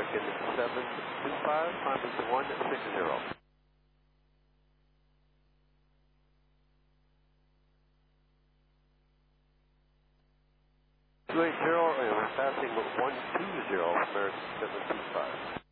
American 725, climbing to 160. 280, and we're passing 120, American 725.